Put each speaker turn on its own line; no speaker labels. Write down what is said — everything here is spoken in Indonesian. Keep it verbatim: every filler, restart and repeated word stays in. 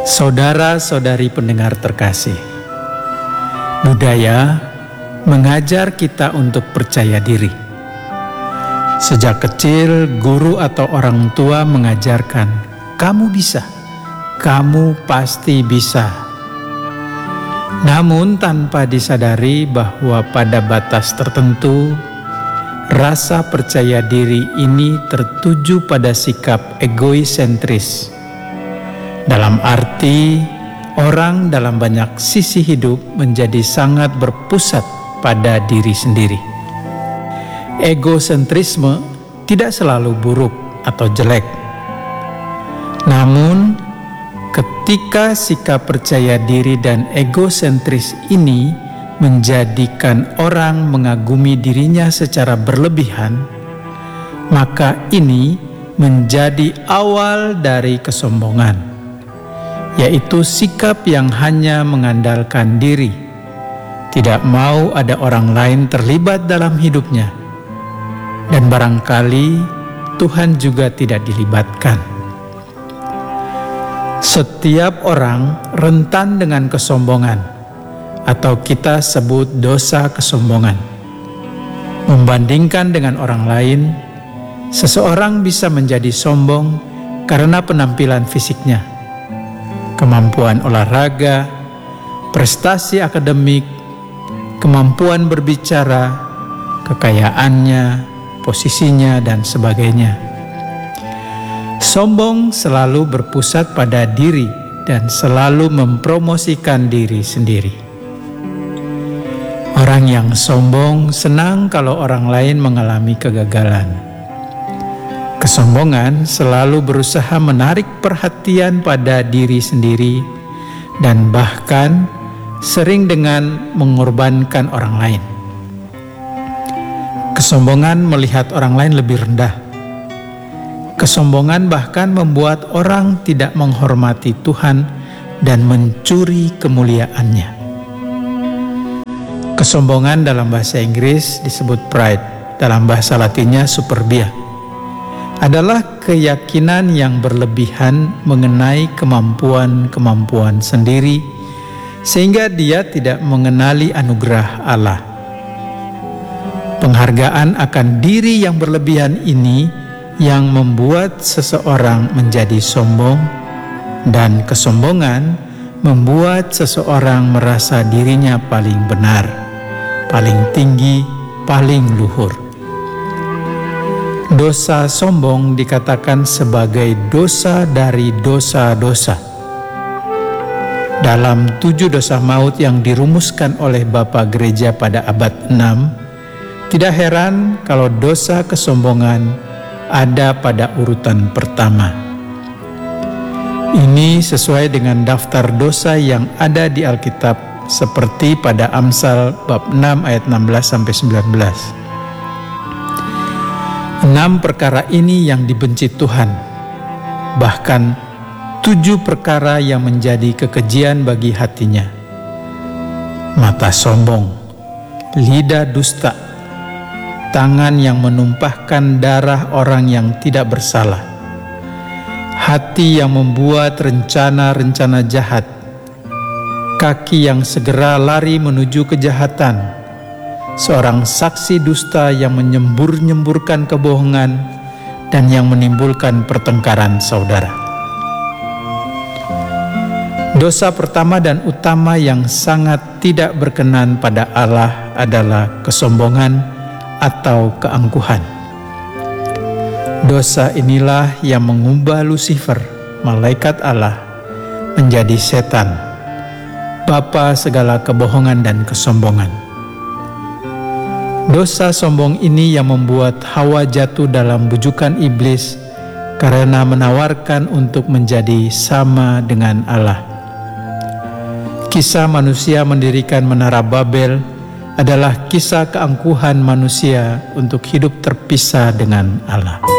Saudara-saudari pendengar terkasih, budaya mengajar kita untuk percaya diri. Sejak kecil, guru atau orang tua mengajarkan, kamu bisa, kamu pasti bisa. Namun tanpa disadari bahwa pada batas tertentu, rasa percaya diri ini tertuju pada sikap egoisentris. Dalam arti, orang dalam banyak sisi hidup menjadi sangat berpusat pada diri sendiri. Egosentrisme tidak selalu buruk atau jelek. Namun, ketika sikap percaya diri dan egosentris ini menjadikan orang mengagumi dirinya secara berlebihan, maka ini menjadi awal dari kesombongan, yaitu sikap yang hanya mengandalkan diri, tidak mau ada orang lain terlibat dalam hidupnya, dan barangkali Tuhan juga tidak dilibatkan. Setiap orang rentan dengan kesombongan, atau kita sebut dosa kesombongan. Membandingkan dengan orang lain, seseorang bisa menjadi sombong karena penampilan fisiknya, kemampuan olahraga, prestasi akademik, kemampuan berbicara, kekayaannya, posisinya, dan sebagainya. Sombong selalu berpusat pada diri dan selalu mempromosikan diri sendiri. Orang yang sombong senang kalau orang lain mengalami kegagalan. Kesombongan selalu berusaha menarik perhatian pada diri sendiri dan bahkan sering dengan mengorbankan orang lain. Kesombongan melihat orang lain lebih rendah. Kesombongan bahkan membuat orang tidak menghormati Tuhan dan mencuri kemuliaannya. Kesombongan dalam bahasa Inggris disebut pride, dalam bahasa Latinnya superbia, adalah keyakinan yang berlebihan mengenai kemampuan-kemampuan sendiri, sehingga dia tidak mengenali anugerah Allah. Penghargaan akan diri yang berlebihan ini yang membuat seseorang menjadi sombong, dan kesombongan membuat seseorang merasa dirinya paling benar, paling tinggi, paling luhur. Dosa sombong dikatakan sebagai dosa dari dosa-dosa. Dalam tujuh dosa maut yang dirumuskan oleh Bapa Gereja pada abad enam, tidak heran kalau dosa kesombongan ada pada urutan pertama. Ini sesuai dengan daftar dosa yang ada di Alkitab, seperti pada Amsal bab enam ayat enam belas sampai sembilan belas. Enam perkara ini yang dibenci Tuhan, bahkan tujuh perkara yang menjadi kekejian bagi hatinya: mata sombong, lidah dusta, tangan yang menumpahkan darah orang yang tidak bersalah, hati yang membuat rencana-rencana jahat, kaki yang segera lari menuju kejahatan, seorang saksi dusta yang menyembur-nyemburkan kebohongan dan yang menimbulkan pertengkaran saudara. Dosa pertama dan utama yang sangat tidak berkenan pada Allah adalah kesombongan atau keangkuhan. Dosa inilah yang mengubah Lucifer, malaikat Allah, menjadi setan, bapa segala kebohongan dan kesombongan. Dosa sombong ini yang membuat Hawa jatuh dalam bujukan iblis karena menawarkan untuk menjadi sama dengan Allah. Kisah manusia mendirikan Menara Babel adalah kisah keangkuhan manusia untuk hidup terpisah dengan Allah.